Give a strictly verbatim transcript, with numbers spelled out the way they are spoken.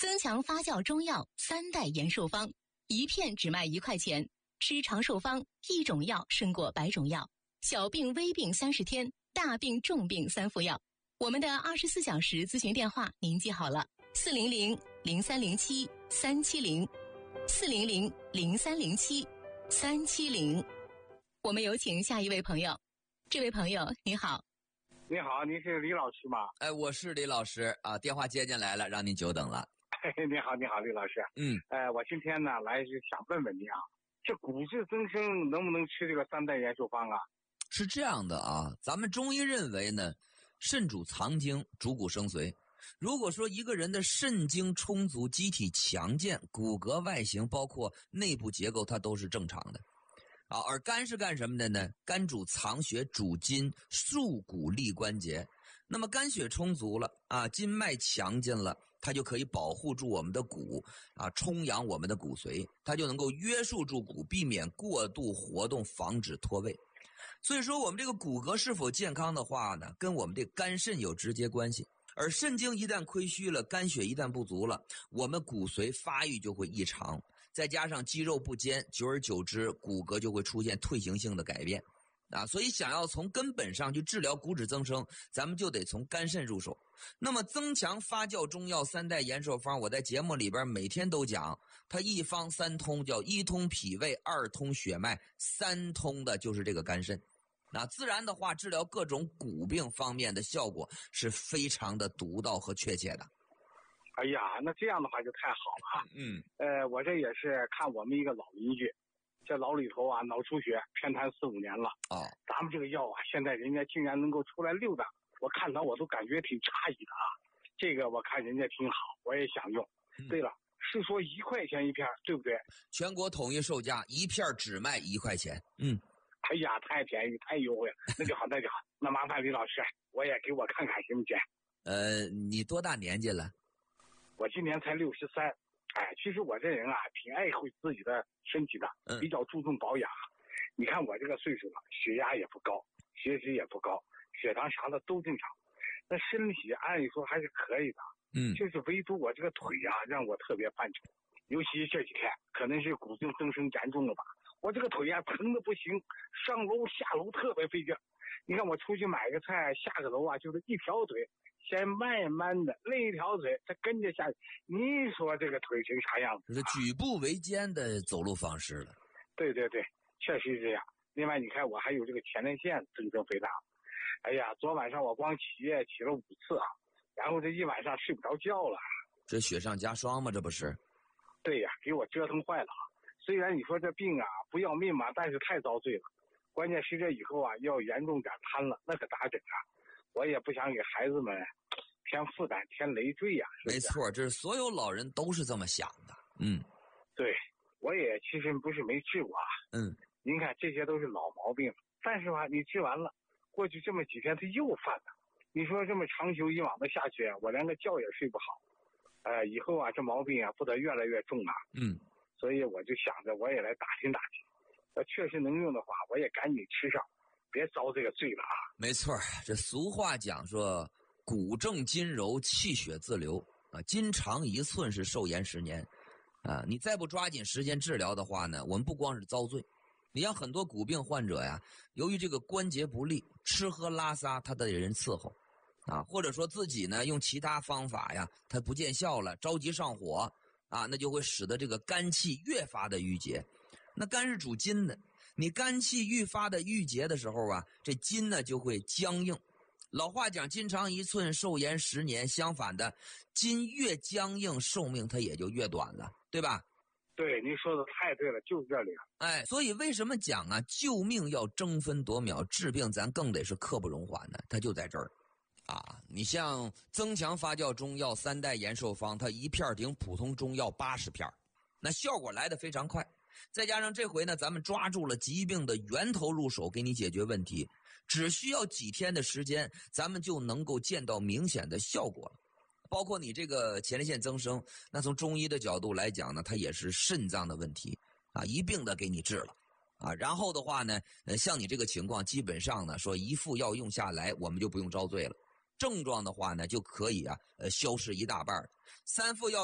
增强发酵中药三代延寿方，一片只卖一块钱。吃长寿方，一种药胜过百种药。小病微病三十天，大病重病三服药。我们的二十四小时咨询电话您记好了：四零零零三零七三七零，四零零零三零七三七零。我们有请下一位朋友。这位朋友你好。 你好，您是李老师吗？ 哎，我是李老师啊，电话接进来了，让您久等了。 你好，你好，李老师。 嗯， 呃，我今天呢来是想问问您啊，这骨质增生能不能吃这个三代延寿方啊？ 是这样的啊，咱们中医认为呢，肾主藏精，主骨生髓。如果说一个人的肾精充足，机体强健，骨骼外形包括内部结构，它都是正常的。啊，而肝是干什么的呢？肝主藏血，主筋，束骨立关节。那么肝血充足了啊，筋脉强劲了，它就可以保护住我们的骨啊，充养我们的骨髓，它就能够约束住骨，避免过度活动，防止脱位。所以说我们这个骨骼是否健康的话呢，跟我们这肝肾有直接关系。而肾精一旦亏虚了，肝血一旦不足了，我们骨髓发育就会异常，再加上肌肉不坚，久而久之骨骼就会出现退行性的改变啊。所以想要从根本上去治疗骨质增生，咱们就得从肝肾入手。那么增强发酵中药三代延寿方，我在节目里边每天都讲，它一方三通，叫一通脾胃，二通血脉，三通的就是这个肝肾。那自然的话，治疗各种骨病方面的效果是非常的独到和确切的。 哎呀，那这样的话就太好了。 嗯， 呃，我这也是看我们一个老邻居，这老里头啊脑出血偏瘫四五年了。 哦， 咱们这个药啊，现在人家竟然能够出来六档，我看到我都感觉挺诧异的啊。这个我看人家挺好，我也想用。嗯、对了，是说一块钱一片，对不对？ 全国统一售价，一片只卖一块钱。嗯。 哎呀，太便宜，太优惠了，那就好，那就好。那麻烦李老师，我也给我看看行不行？ 呃，你多大年纪了？ 我今年才六十三。哎，其实我这人啊，挺爱护自己的身体的， 嗯、 比较注重保养。你看我这个岁数了，血压也不高，血脂也不高，血糖啥的都正常。那身体按理说还是可以的， 嗯， 就是唯独我这个腿呀、啊，让我特别犯愁。尤其这几天，可能是骨质增生严重了吧。我这个腿呀、啊、疼的不行，上楼下楼特别费劲。你看我出去买个菜，下个楼啊，就是一条腿，先慢慢的，另一条腿再跟着下去。你说这个腿成啥样子？ 这是举步维艰的走路方式了。 对对对，确实是这样。另外，你看我还有这个前列腺增生肥大。哎呀，昨晚上我光起夜起了五次啊，然后这一晚上睡不着觉了。 这雪上加霜吗？这不是？ 对呀，给我折腾坏了。虽然你说这病啊不要命嘛，但是太遭罪了。关键是这以后啊要严重点瘫了，那可咋整啊？我也不想给孩子们添负担、添累赘呀、啊。 没错，这是所有老人都是这么想的。嗯， 对，我也其实不是没治过啊。 嗯，您看这些都是老毛病，但是吧，你治完了，过去这么几天他又犯了。你说这么长久以往的下去，我连个觉也睡不好。呃，以后啊这毛病啊不得越来越重啊。 嗯。 所以我就想着我也来打听打听，要确实能用的话，我也赶紧吃上，别遭这个罪了啊！ 没错，这俗话讲说，骨正筋柔，气血自流啊，筋长一寸是寿延十年啊！你再不抓紧时间治疗的话呢，我们不光是遭罪，你像很多骨病患者呀，由于这个关节不利，吃喝拉撒他得人伺候啊，或者说自己呢用其他方法呀，他不见效了，着急上火。啊，那就会使得这个肝气越发的郁结。那肝是主筋的，你肝气愈发的郁结的时候啊，这筋呢就会僵硬。老话讲筋长一寸，寿延十年，相反的，筋越僵硬，寿命它也就越短了，对吧？ 对，您说的太对了，就是这里了。 哎，所以为什么讲啊，救命要争分夺秒，治病咱更得是刻不容缓呢？它就在这儿。啊，你像增强发酵中药三代延寿方，它一片顶普通中药八十片，那效果来得非常快。再加上这回呢，咱们抓住了疾病的源头入手，给你解决问题，只需要几天的时间，咱们就能够见到明显的效果了。包括你这个前列腺增生，那从中医的角度来讲呢，它也是肾脏的问题啊，一并的给你治了。啊，然后的话呢，呃，像你这个情况，基本上呢，说一副药用下来，我们就不用遭罪了。症状的话呢，就可以啊，呃，消失一大半。三副药